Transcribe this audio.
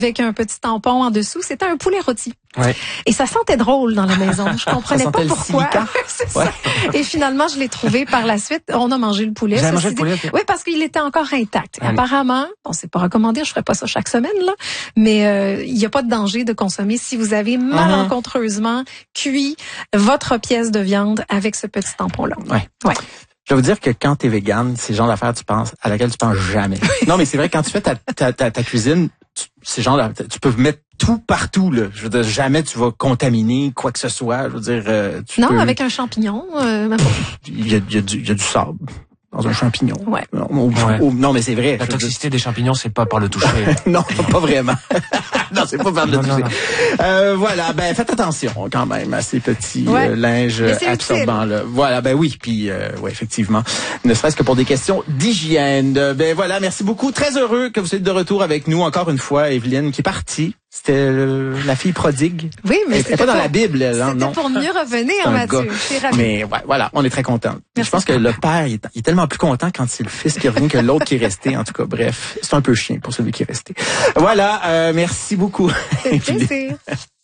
avec un petit tampon en dessous. C'était un poulet rôti. Ouais. Et ça sentait drôle dans la maison. Je comprenais pas pourquoi. C'est ça. Et finalement, je l'ai trouvé par la suite. On a mangé le poulet. Vous avez mangé le poulet? Oui, parce qu'il était encore intact. Allez. Apparemment, bon, c'est pas recommandé, je ferai pas ça chaque semaine, là. Mais il n'y a pas de danger de consommer si vous avez malencontreusement cuit votre pièce de viande avec ce petit tampon-là. Ouais. Je vais vous dire que quand t'es végane, c'est le genre d'affaire à laquelle tu penses jamais. Non, mais c'est vrai, quand tu fais ta cuisine, c'est genre tu peux mettre tout partout, là. Je veux dire, jamais tu vas contaminer quoi que ce soit. Je veux dire, avec un champignon. Il y a du sable dans un champignon. Ouais. Non, mais c'est vrai. La toxicité des champignons, c'est pas par le toucher. Non, pas vraiment. Non, c'est pas par le toucher. Voilà, ben faites attention quand même à ces petits linges absorbants là. Voilà, ben oui, puis effectivement, ne serait-ce que pour des questions d'hygiène. Ben voilà, merci beaucoup. Très heureux que vous soyez de retour avec nous encore une fois, Evelyne, qui est partie. C'était la fille prodigue. Oui, mais c'était pas dans la Bible, elle, hein, non. C'était pour mieux revenir, Mathieu. Mais voilà, on est très contents. Je pense que le père, il est tellement plus content quand c'est le fils qui revient que l'autre qui est resté. En tout cas, bref, c'est un peu chien pour celui qui est resté. Voilà, merci beaucoup. C'est plaisir.